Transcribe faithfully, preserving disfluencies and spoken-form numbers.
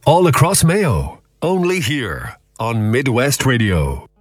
all across Mayo. Only here on Midwest Radio.